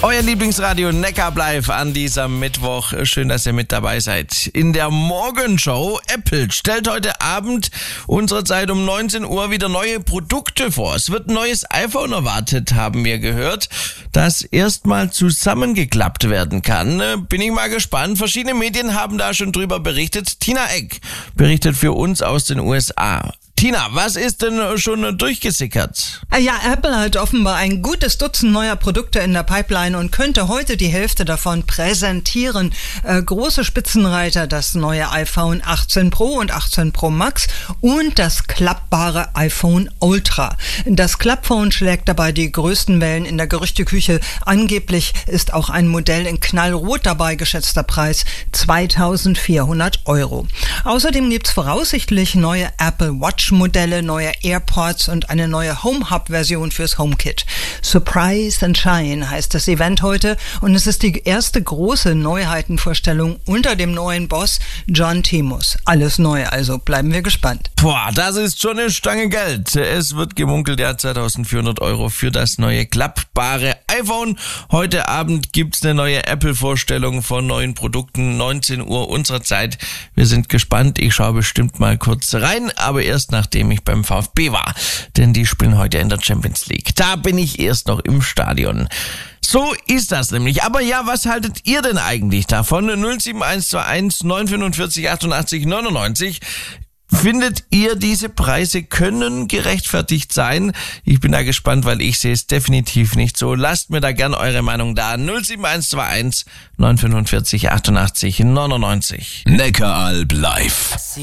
Euer Lieblingsradio Neckar live an diesem Mittwoch. Schön, dass ihr mit dabei seid. In der Morgenshow Apple stellt heute Abend unserer Zeit um 19 Uhr wieder neue Produkte vor. Es wird ein neues iPhone erwartet, haben wir gehört, das erstmal zusammengeklappt werden kann. Bin ich mal gespannt. Verschiedene Medien haben da schon drüber berichtet. Tina Eck berichtet für uns aus den USA. Tina, was ist denn schon durchgesickert? Ja, Apple hat offenbar ein gutes Dutzend neuer Produkte in der Pipeline und könnte heute die Hälfte davon präsentieren. Große Spitzenreiter, das neue iPhone 18 Pro und 18 Pro Max und das klappbare iPhone Ultra. Das Klappphone schlägt dabei die größten Wellen in der Gerüchteküche. Angeblich ist auch ein Modell in Knallrot dabei, geschätzter Preis 2.400 €. Außerdem gibt's voraussichtlich neue Apple Watch Modelle, neue AirPods und eine neue Home Hub Version fürs HomeKit. Surprise and Shine heißt das Event heute und es ist die erste große Neuheitenvorstellung unter dem neuen Boss John Timus. Alles neu, also bleiben wir gespannt. Boah, das ist schon eine Stange Geld. Es wird gemunkelt, ja, 2.400 € für das neue klappbare iPhone. Heute Abend gibt's eine neue Apple-Vorstellung von neuen Produkten, 19 Uhr unserer Zeit. Wir sind gespannt. Ich schaue bestimmt mal kurz rein, aber erst nachdem ich beim VfB war. Denn die spielen heute in der Champions League. Da bin ich erst noch im Stadion. So ist das nämlich. Aber ja, was haltet ihr denn eigentlich davon? 07121 945 88 99. Findet ihr, diese Preise können gerechtfertigt sein? Ich bin da gespannt, weil ich sehe es definitiv nicht so. Lasst mir da gern eure Meinung da. 07121 945 88 99. Neckaralb live.